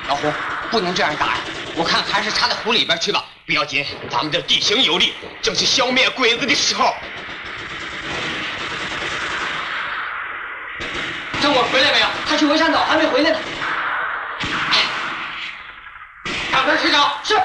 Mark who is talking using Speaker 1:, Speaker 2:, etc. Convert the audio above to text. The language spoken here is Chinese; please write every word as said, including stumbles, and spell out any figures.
Speaker 1: 老胡，不能这样打呀！我看还是插在湖里边去吧。
Speaker 2: 不要紧，咱们这地形有利，正是消灭鬼子的时候。
Speaker 1: 郑果回来没有？他去围山岛，还没回来呢。